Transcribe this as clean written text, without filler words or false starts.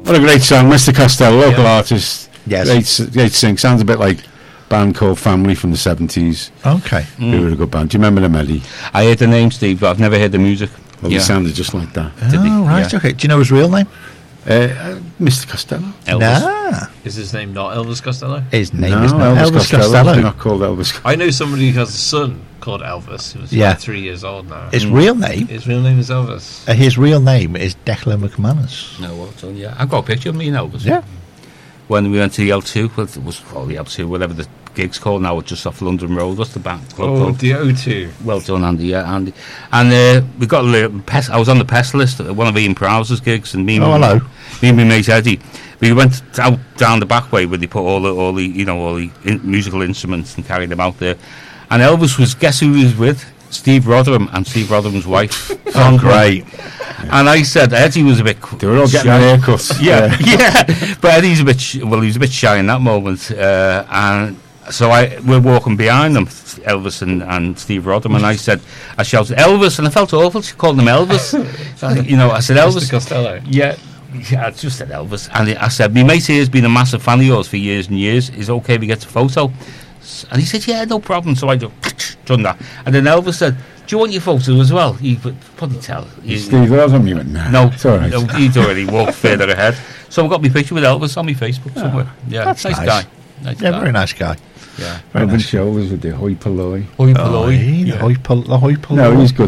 What a great song, Mr. Costello, local artist. Yes. Great sing. Sounds a bit like a band called Family from the 70s. Okay. They were a good band. Do you remember them, Eddie? I heard the name, Steve, but I've never heard the music. Well, they sounded just like that. Oh, right, Yeah. okay. Do you know his real name? Mr. Costello. Elvis. Nah. Is his name not Elvis Costello? His name No, is not Elvis Costello. He's not called Elvis Costello. I know somebody who has a son called Elvis, who's like 3 years old now. His real name? His real name is Elvis. His real name is Declan McManus. No, well done, yeah. I've got a picture of me and Elvis. Yeah. When we went to the L2, well, it was called the L2, whatever the gig's called now, it's just off London Road. What's the band club Oh, called? the O2. Well done, Andy. Yeah, Andy. And we got a little pest. I was on the pest list at one of Ian Prowse's gigs, and me and hello. me and my mate Eddie. We went out down the back way where they put all the musical instruments and carried them out there. And Elvis was, guess who he was with? Steve Rotherham and Steve Rotherham's wife. Oh, great. And I said Eddie was a bit. They were all getting their haircuts. Yeah, yeah. But Eddie's a bit. He was a bit shy in that moment, and so we're walking behind them, Elvis and Steve Rotherham, and I shouted Elvis, and I felt awful. She called him Elvis. I said Elvis. Mr. Costello. Yeah, I just said Elvis, and I said my mate here has been a massive fan of yours for years and years. Is it okay if he gets a photo? And he said, yeah, no problem. So I done that, and then Elvis said, do you want your photo as well? He could probably tell. Steve Rotherham, you went, no, it's all right. No, he'd already walked further ahead. So I got my picture with Elvis on my Facebook somewhere. Yeah, that's nice nice. guy. Nice Yeah, guy. very nice guy. Yeah. Very Robin nice. Show was with the hoi polloi. Hoi Oh, polloi. the hoi polloi. No, he's good.